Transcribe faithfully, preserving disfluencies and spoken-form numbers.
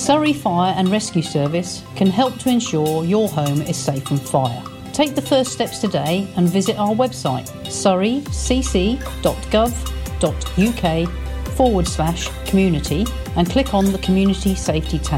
Surrey Fire and Rescue Service can help to ensure your home is safe from fire. Take the first steps today and visit our website surreycc.gov.uk forward slash community and click on the Community Safety tab.